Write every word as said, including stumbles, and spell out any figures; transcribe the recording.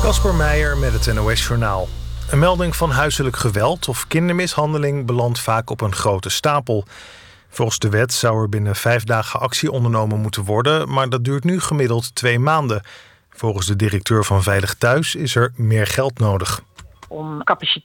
Kasper Meijer met het N O S-journaal. Een melding van huiselijk geweld of kindermishandeling belandt vaak op een grote stapel. Volgens de wet zou er binnen vijf dagen actie ondernomen moeten worden, maar dat duurt nu gemiddeld twee maanden. Volgens de directeur van Veilig Thuis is er meer geld nodig. Om capaciteit